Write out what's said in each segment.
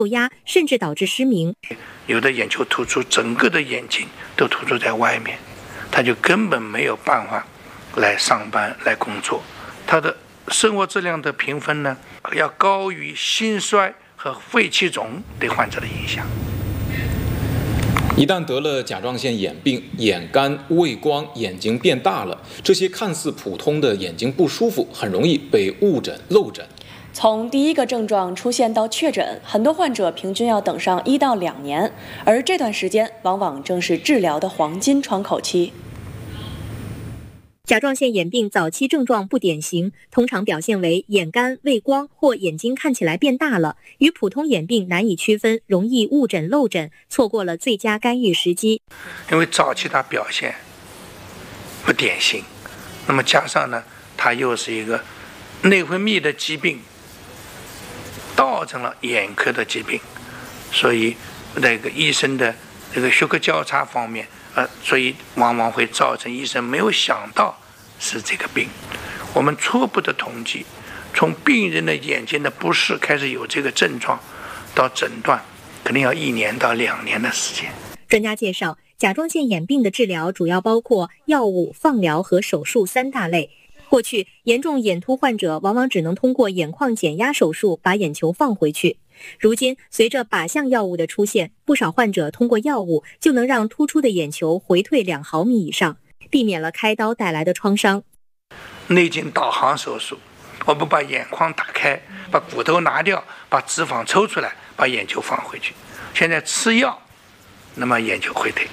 受压，甚至导致失明。 有的眼球突出，整个的眼睛都突出在外面，他就根本没有办法来上班来工作，他的生活质量的评分呢，要高于心衰和肺气肿对患者的影响。 一旦得了甲状腺眼病，眼干、畏光、眼睛变大了，这些看似普通的眼睛不舒服，很容易被误诊、漏诊。 从第一个症状出现到确诊，很多患者平均要等上1到2年，而这段时间往往正是治疗的黄金窗口期。 甲状腺眼病早期症状不典型，通常表现为眼干、畏光或眼睛看起来变大了，与普通眼病难以区分，容易误诊漏诊，错过了最佳干预时机。 因为早期它表现不典型，那么加上呢，它又是一个内分泌的疾病，造成了眼科的疾病，所以那个医生的这个学科交叉方面，所以往往会造成医生没有想到是这个病。我们初步的统计，从病人的眼睛的不适开始有这个症状，到诊断，肯定要1年到2年的时间。 专家介绍，甲状腺眼病的治疗主要包括药物、放疗和手术3大类。过去，严重眼突患者往往只能通过眼眶减压手术把眼球放回去。如今，随着靶向药物的出现，不少患者通过药物就能让突出的眼球回退2毫米以上，避免了开刀带来的创伤。 内镜导航手术，我们把眼眶打开，把骨头拿掉，把脂肪抽出来，把眼球放回去。现在吃药，那么眼球会退，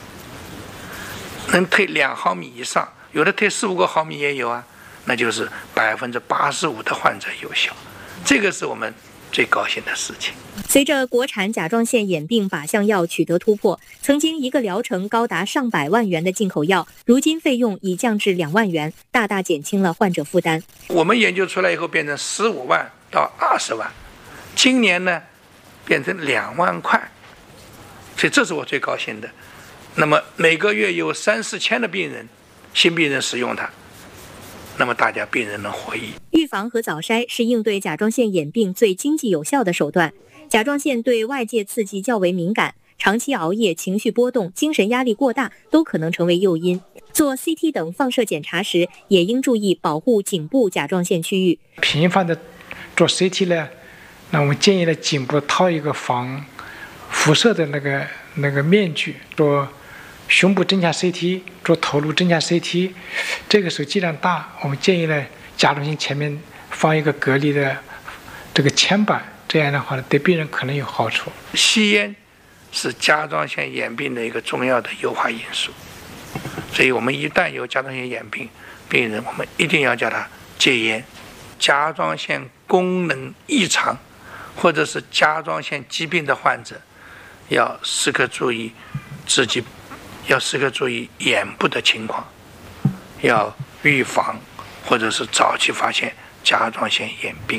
能退2毫米以上，有的退4-5个毫米也有啊，那就是85%的患者有效，这个是我们最高兴的事情。 随着国产甲状腺眼病靶向药取得突破，曾经一个疗程高达上百万元的进口药，如今费用已降至2万元，大大减轻了患者负担。 我们研究出来以后变成15万到20万，今年呢变成2万块，所以这是我最高兴的。那么每个月有3-4千的病人，新病人使用它，那么大家病人能获益。 预防和早筛是应对甲状腺眼病最经济有效的手段。甲状腺对外界刺激较为敏感，长期熬夜、情绪波动、精神压力过大都可能成为诱因。做 CT 等放射检查时，也应注意保护颈部甲状腺区域。 频繁的做 CT 呢，那我们建议呢颈部套一个防辐射的那个面具，做胸部增加 CT， 做头颅增加 CT， 这个时候剂量大，我们建议呢甲状腺前面放一个隔离的这个铅板，这样的话呢对病人可能有好处。 吸烟是甲状腺眼病的一个重要的优化因素，所以我们一旦有甲状腺眼病病人，我们一定要叫他戒烟。甲状腺功能异常或者是甲状腺疾病的患者，要时刻注意自己，要时刻注意眼部的情况，要预防或者是早期发现甲状腺眼病。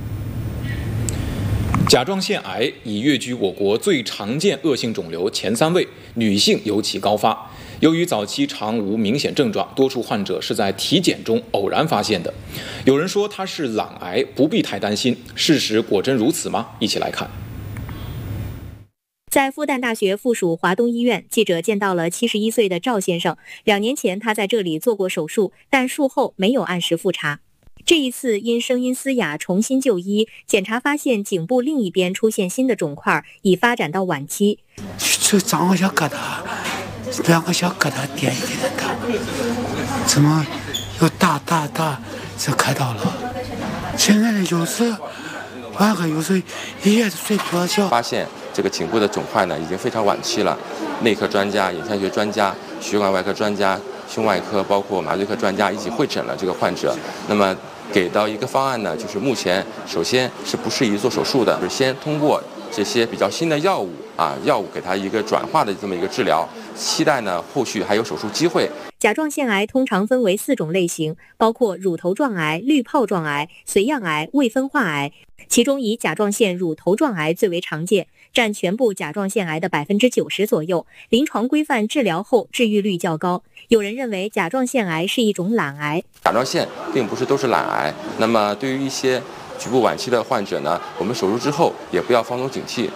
甲状腺癌已跃居我国最常见恶性肿瘤前3位，女性尤其高发。由于早期常无明显症状，多数患者是在体检中偶然发现的。有人说它是懒癌，不必太担心。事实果真如此吗？一起来看。 在复旦大学附属华东医院，记者见到了71岁的赵先生。2年前他在这里做过手术，但术后没有按时复查。这一次因声音嘶哑重新就医，检查发现颈部另一边出现新的肿块，已发展到晚期。 这长个小疙瘩，2个小疙瘩点一点的，怎么又大，这开刀了。现在有时晚上有时一夜睡不着觉。 发现这个颈部的肿块呢已经非常晚期了，内科专家、眼下学专家、血管外科专家、胸外科包括麻醉科专家一起会诊了这个患者。那么给到一个方案呢，就是目前首先是不适宜做手术的，就是先通过这些比较新的药物给它一个转化的这么一个治疗，期待呢后续还有手术机会。 甲状腺癌通常分为4种类型，包括乳头状癌、滤泡状癌、髓样癌、未分化癌，其中以甲状腺乳头状癌最为常见，占全部甲状腺癌的90%左右，临床规范治疗后治愈率较高。有人认为甲状腺癌是一种懒癌。 甲状腺并不是都是懒癌，那么对于一些局部晚期的患者呢，我们手术之后也不要放松警惕，